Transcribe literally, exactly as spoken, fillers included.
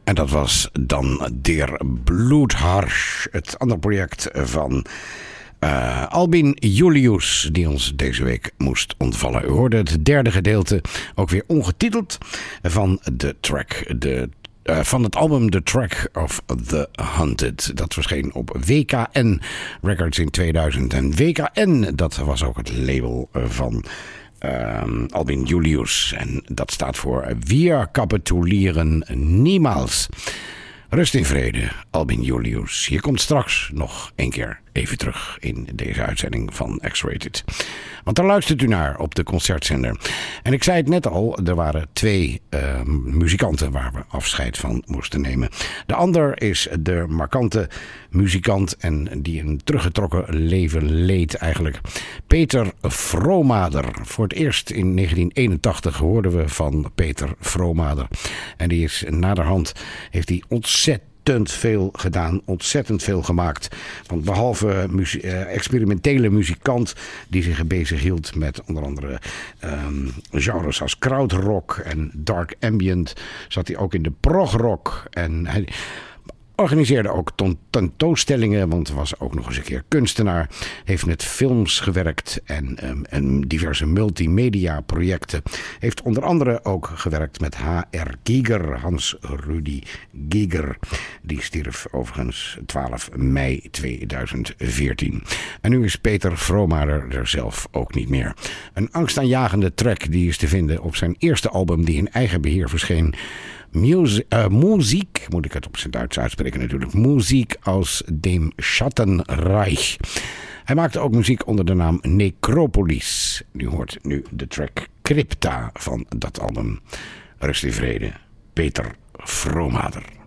En dat was dan Der Bloedharsch, het andere project van uh, Albin Julius, die ons deze week moest ontvallen. U hoorde het derde gedeelte, ook weer ongetiteld, van de track, de Uh, van het album The Track of the Hunted. Dat verscheen op W K N Records in tweeduizend. En W K N, dat was ook het label van uh, Albin Julius. En dat staat voor Wir capitulieren niemals. Rust in vrede, Albin Julius. Je komt straks nog een keer even terug in deze uitzending van X-Rated. Want daar luistert u naar op de concertzender. En ik zei het net al, er waren twee uh, muzikanten waar we afscheid van moesten nemen. De ander is de markante muzikant en die een teruggetrokken leven leed eigenlijk. Peter Vromader. Voor het eerst in negentien eenentachtig hoorden we van Peter Vromader. En die is naderhand, heeft hij ontzettend veel gedaan, ontzettend veel gemaakt. Want behalve muzie- uh, experimentele muzikant die zich bezig hield met onder andere um, genres als krautrock en dark ambient, zat hij ook in de progrock en hij organiseerde ook tentoonstellingen, want was ook nog eens een keer kunstenaar. Heeft met films gewerkt en, um, en diverse multimedia projecten. Heeft onder andere ook gewerkt met H R. Giger, Hans Rudy Giger. Die stierf overigens twaalf mei tweeduizend veertien. En nu is Peter Vromader er zelf ook niet meer. Een angstaanjagende track die is te vinden op zijn eerste album die in eigen beheer verscheen. Muziek, uh, muziek, moet ik het op zijn Duits uitspreken natuurlijk. Muziek aus dem Schattenreich. Hij maakte ook muziek onder de naam Necropolis. U hoort nu de track Crypta van dat album. Rust in vrede, Peter Vromader.